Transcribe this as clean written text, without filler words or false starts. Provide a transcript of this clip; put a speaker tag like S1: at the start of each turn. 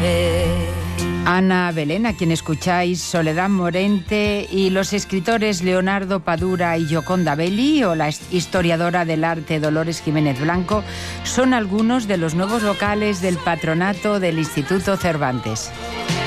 S1: Ana Belén, a quien escucháis, Soledad Morente, y los escritores Leonardo Padura y Gioconda Belli, o la historiadora del arte Dolores Jiménez Blanco, son algunos de los nuevos locales del patronato del Instituto Cervantes.